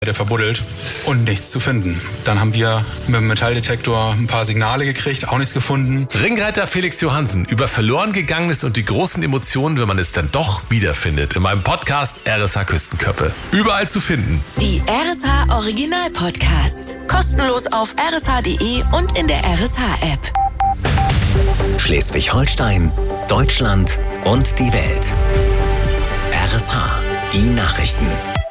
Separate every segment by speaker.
Speaker 1: verbuddelt und nichts zu finden. Dann haben wir mit dem Metalldetektor ein paar Signale gekriegt, auch nichts gefunden.
Speaker 2: Ringreiter Felix Johansen über verloren gegangenes und die großen Emotionen, wenn man es dann doch wiederfindet. In meinem Podcast RSH Küstenköppe. Überall zu finden.
Speaker 3: Die RSH Original Podcasts. Kostenlos auf rsh.de und in der RSH-App.
Speaker 4: Schleswig-Holstein, Deutschland und die Welt. RSH, die Nachrichten.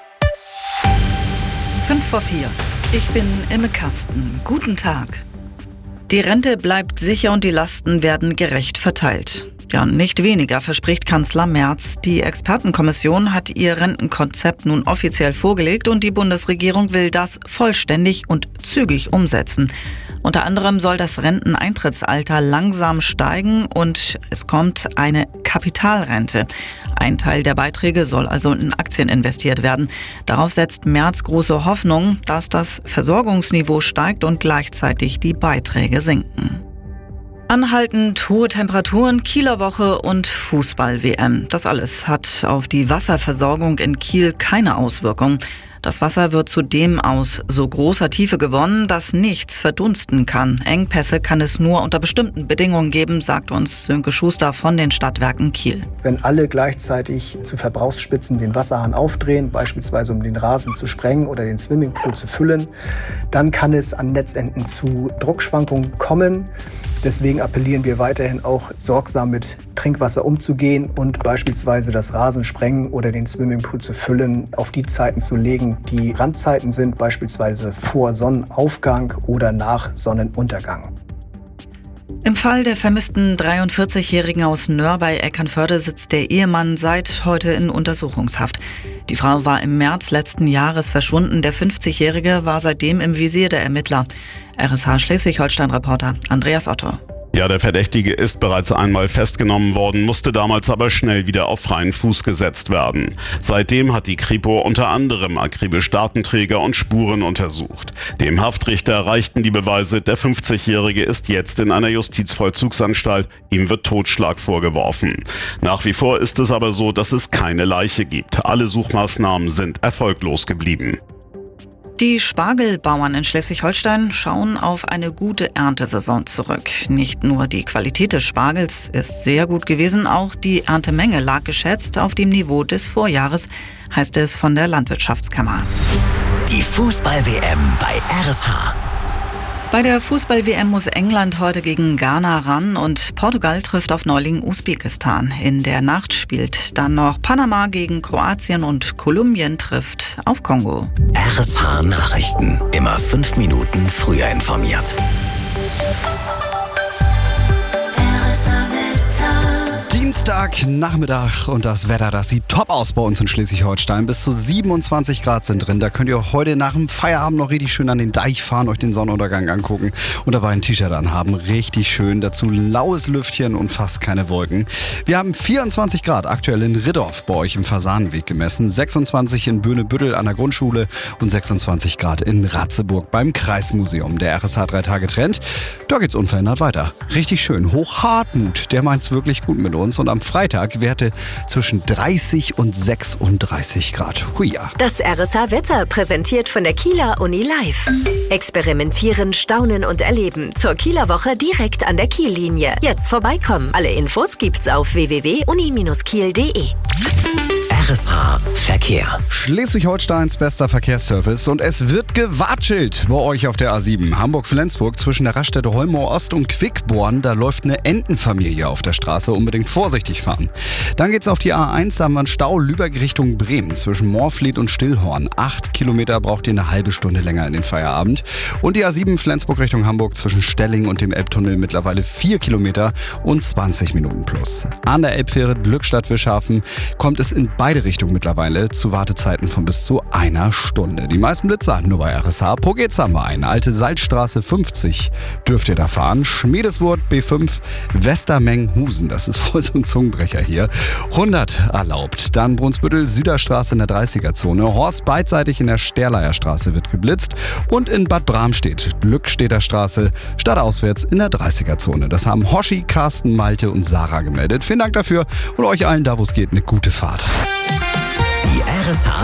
Speaker 5: 5:04. Ich bin Imme Kasten. Guten Tag. Die Rente bleibt sicher und die Lasten werden gerecht verteilt. Ja, nicht weniger verspricht Kanzler Merz. Die Expertenkommission hat ihr Rentenkonzept nun offiziell vorgelegt und die Bundesregierung will das vollständig und zügig umsetzen. Unter anderem soll das Renteneintrittsalter langsam steigen und es kommt eine Kapitalrente. Ein Teil der Beiträge soll also in Aktien investiert werden. Darauf setzt Merz große Hoffnung, dass das Versorgungsniveau steigt und gleichzeitig die Beiträge sinken. Anhaltend hohe Temperaturen, Kieler Woche und Fußball-WM. Das alles hat auf die Wasserversorgung in Kiel keine Auswirkung. Das Wasser wird zudem aus so großer Tiefe gewonnen, dass nichts verdunsten kann. Engpässe kann es nur unter bestimmten Bedingungen geben, sagt uns Sönke Schuster von den Stadtwerken Kiel.
Speaker 6: Wenn alle gleichzeitig zu Verbrauchsspitzen den Wasserhahn aufdrehen, beispielsweise um den Rasen zu sprengen oder den Swimmingpool zu füllen, dann kann es an Netzenden zu Druckschwankungen kommen. Deswegen appellieren wir weiterhin auch sorgsam mit Trinkwasser umzugehen und beispielsweise das Rasensprengen oder den Swimmingpool zu füllen auf die Zeiten zu legen, die Randzeiten sind, beispielsweise vor Sonnenaufgang oder nach Sonnenuntergang.
Speaker 5: Im Fall der vermissten 43-Jährigen aus Nöhr bei Eckernförde sitzt der Ehemann seit heute in Untersuchungshaft. Die Frau war im März letzten Jahres verschwunden. Der 50-Jährige war seitdem im Visier der Ermittler. RSH Schleswig-Holstein-Reporter Andreas Otto.
Speaker 7: Ja, der Verdächtige ist bereits einmal festgenommen worden, musste damals aber schnell wieder auf freien Fuß gesetzt werden. Seitdem hat die Kripo unter anderem akribisch Datenträger und Spuren untersucht. Dem Haftrichter reichten die Beweise, der 50-Jährige ist jetzt in einer Justizvollzugsanstalt, ihm wird Totschlag vorgeworfen. Nach wie vor ist es aber so, dass es keine Leiche gibt. Alle Suchmaßnahmen sind erfolglos geblieben.
Speaker 5: Die Spargelbauern in Schleswig-Holstein schauen auf eine gute Erntesaison zurück. Nicht nur die Qualität des Spargels ist sehr gut gewesen, auch die Erntemenge lag geschätzt auf dem Niveau des Vorjahres, heißt es von der Landwirtschaftskammer.
Speaker 4: Die Fußball-WM bei RSH.
Speaker 5: Bei der Fußball-WM muss England heute gegen Ghana ran und Portugal trifft auf Neuling Usbekistan. In der Nacht spielt dann noch Panama gegen Kroatien und Kolumbien trifft auf Kongo.
Speaker 4: RSH Nachrichten. Immer 5 Minuten früher informiert.
Speaker 8: Dienstagnachmittag und das Wetter, das sieht top aus bei uns in Schleswig-Holstein. Bis zu 27 Grad sind drin. Da könnt ihr heute nach dem Feierabend noch richtig schön an den Deich fahren, euch den Sonnenuntergang angucken und dabei ein T-Shirt anhaben. Richtig schön. Dazu laues Lüftchen und fast keine Wolken. Wir haben 24 Grad aktuell in Riddorf bei euch im Fasanenweg gemessen, 26 in Böhnebüttel an der Grundschule und 26 Grad in Ratzeburg beim Kreismuseum. Der RSH 3 Tage Trend, da geht's unverändert weiter. Richtig schön. Hochhartmut, der meint's wirklich gut mit uns. Und am Freitag Werte zwischen 30 und 36 Grad. Huia.
Speaker 9: Das RSH-Wetter präsentiert von der Kieler Uni Live. Experimentieren, staunen und erleben. Zur Kieler Woche direkt an der Kiellinie. Jetzt vorbeikommen. Alle Infos gibt's auf www.uni-kiel.de.
Speaker 4: RSH Verkehr.
Speaker 8: Schleswig-Holsteins bester Verkehrsservice und es wird gewatschelt bei euch auf der A7. Hamburg-Flensburg zwischen der Raststätte Holmoor Ost und Quickborn. Da läuft eine Entenfamilie auf der Straße. Unbedingt vorsichtig fahren. Dann geht's auf die A1, da haben wir einen Stau Lübeck Richtung Bremen zwischen Moorfleet und Stillhorn. 8 Kilometer braucht ihr eine halbe Stunde länger in den Feierabend. Und die A7 Flensburg Richtung Hamburg zwischen Stelling und dem Elbtunnel mittlerweile 4 Kilometer und 20 Minuten plus. An der Elbfähre Glückstadt-Wischhafen kommt es in beide Richtungen mittlerweile zu Wartezeiten von bis zu 1 Stunde. Die meisten Blitzer nur bei RSH. Pro geht's haben wir eine. Alte Salzstraße 50 dürft ihr da fahren. Schmiedeswurt B5 Westermeng-Husen. Das ist voll so ein Zungenbrecher hier. 100 erlaubt. Dann Brunsbüttel Süderstraße in der 30er-Zone. Horst beidseitig in der Sterleierstraße wird geblitzt. Und in Bad Bramstedt Glückstädter Straße stadtauswärts in der 30er-Zone. Das haben Hoshi, Carsten, Malte und Sarah gemeldet. Vielen Dank dafür und euch allen da, wo es geht, eine gute Fahrt.
Speaker 4: Die RSH